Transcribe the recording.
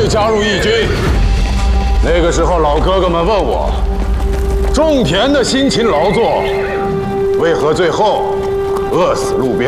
会加入义军。那个时候，老哥哥们问我，种田的辛勤劳作，为何最后饿死路边？